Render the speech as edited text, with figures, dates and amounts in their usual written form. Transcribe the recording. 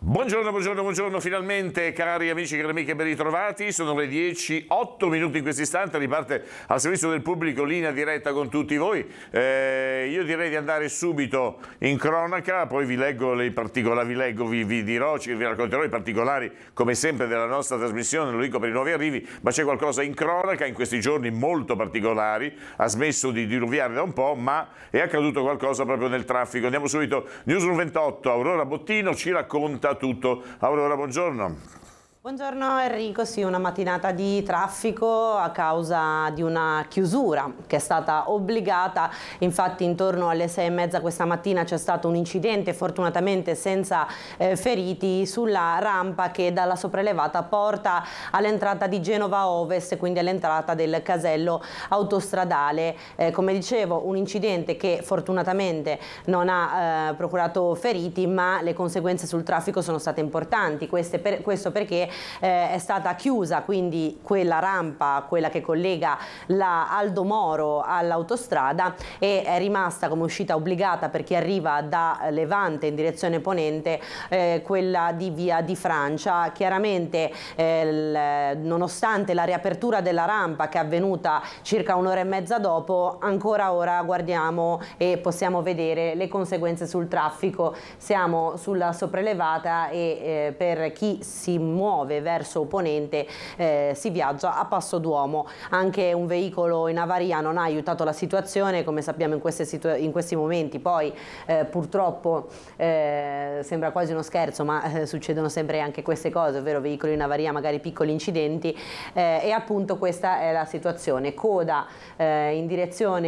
Buongiorno, buongiorno, buongiorno, finalmente cari amici, cari amiche, ben ritrovati. Sono le 10, 8 minuti in questo istante, riparte al servizio del pubblico, linea diretta con tutti voi. Io direi di andare subito in cronaca, poi vi leggo le particolari, vi dirò, vi racconterò i particolari come sempre della nostra trasmissione, lo dico per i nuovi arrivi, ma c'è qualcosa in cronaca in questi giorni molto particolari, ha smesso di diluviare da un po', ma è accaduto qualcosa proprio nel traffico. Andiamo subito, Newsroom 28, Aurora Bottino ci racconta tutto. Aurora, buongiorno. Buongiorno Enrico, sì, una mattinata di traffico a causa di una chiusura che è stata obbligata. Infatti intorno alle 6:30 questa mattina c'è stato un incidente, fortunatamente senza feriti, sulla rampa che dalla sopraelevata porta all'entrata di Genova Ovest, quindi all'entrata del casello autostradale. Come dicevo, un incidente che fortunatamente non ha procurato feriti, ma le conseguenze sul traffico sono state importanti. Questo perché è stata chiusa quindi quella rampa, quella che collega la Aldo Moro all'autostrada, e è rimasta come uscita obbligata per chi arriva da Levante in direzione ponente quella di Via di Francia. Chiaramente nonostante la riapertura della rampa che è avvenuta circa un'ora e mezza dopo, ancora ora guardiamo e possiamo vedere le conseguenze sul traffico. Siamo sulla sopraelevata e per chi si muove verso ponente si viaggia a passo d'uomo. Anche un veicolo in avaria non ha aiutato la situazione, come sappiamo in questi momenti. Poi purtroppo sembra quasi uno scherzo, ma succedono sempre anche queste cose, ovvero veicoli in avaria, magari piccoli incidenti, e appunto questa è la situazione. Coda in direzione